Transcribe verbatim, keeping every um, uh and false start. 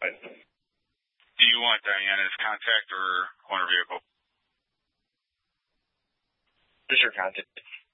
Do you want Diana's contact or owner vehicle? Just your contact.